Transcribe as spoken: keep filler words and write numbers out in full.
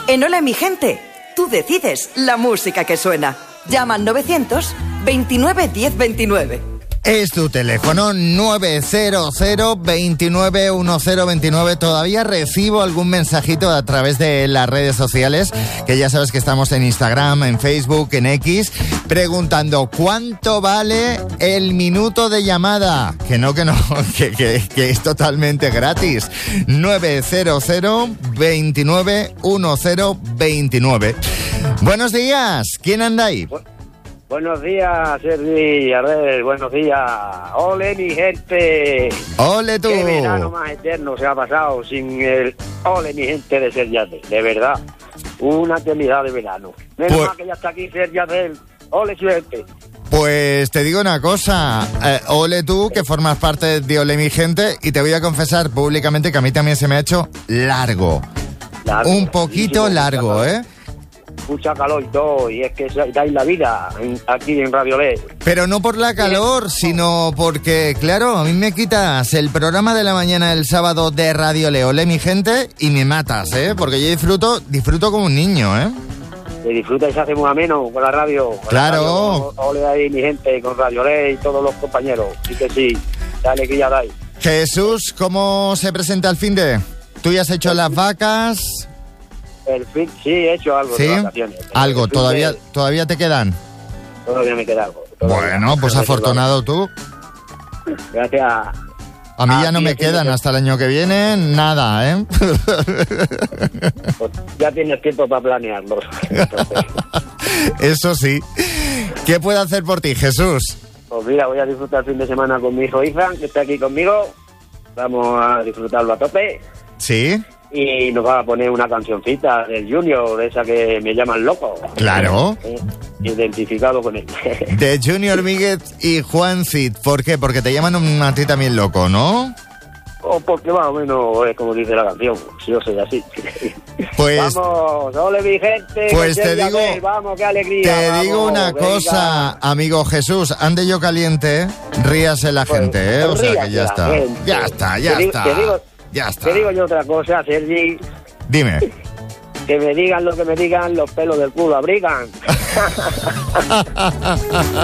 En Hola mi gente, tú decides la música que suena. Llama al novecientos veintinueve diez veintinueve. Es tu teléfono nueve cero cero veintinueve diez veintinueve. Todavía recibo algún mensajito a través de las redes sociales, que ya sabes que estamos en Instagram, en Facebook, en X, preguntando ¿cuánto vale el minuto de llamada? Que no, que no, que, que, que es totalmente gratis. nueve cero cero veintinueve diez veintinueve. Buenos días, ¿quién anda ahí? Buenos días, Sergi, Ardel, buenos días. ¡Ole, mi gente! ¡Ole tú! ¡Qué verano más eterno se ha pasado sin el ole, mi gente de Sergi Ardel! De verdad, una eternidad de verano. Menos pues, mal que ya está aquí Sergi Ardel. ¡Ole, su gente! Pues te digo una cosa, eh, ole tú, que formas parte de Ole, mi gente, y te voy a confesar públicamente que a mí también se me ha hecho largo. largo Un poquito muchísimo, largo, ¿eh? Mucha calor y todo, y es que dais la vida en, aquí en Radio Le. Pero no por la calor, sino porque, claro, a mí me quitas el programa de la mañana del sábado de Radio Le, Ole, mi gente, y me matas, ¿eh? Porque yo disfruto, disfruto como un niño, ¿eh? Se disfruta y se hace muy ameno con la radio. Con claro. La radio, con, ole ahí, mi gente, con Radio Le y todos los compañeros. Así que sí, dale que ya dais. Jesús, ¿cómo se presenta el fin de? ¿Tú ya has hecho las vacas? El fin, sí, he hecho algo ¿Sí? de vacaciones. ¿Algo? El ¿Todavía, de... ¿Todavía te quedan? Todavía me queda algo. Todavía. Bueno, pues no afortunado tú. Gracias a... A mí ah, ya no sí, me quedan que... hasta el año que viene nada, ¿eh? Pues ya tienes tiempo para planearlo. Eso sí. ¿Qué puedo hacer por ti, Jesús? Pues mira, voy a disfrutar el fin de semana con mi hijo Ethan, que está aquí conmigo. Vamos a disfrutarlo a tope. ¿Sí? Y nos va a poner una cancioncita del Junior, de esa que me llaman loco. Claro. Eh, identificado con él. De Junior Míguez y Juan Cid. ¿Por qué? Porque te llaman a ti también loco, ¿no? O porque más o menos es como dice la canción, si yo soy así. Pues... Vamos, ole mi gente. Pues te digo... Ver, vamos, qué alegría. Te vamos, digo una venga. cosa, amigo Jesús, ande yo caliente, ríase la pues, gente, ¿eh? O sea que ya está. Gente. Ya está, ya te está. Digo, te digo, ya está. Te digo yo otra cosa, Sergi. Dime. Que me digan lo que me digan, los pelos del culo abrigan.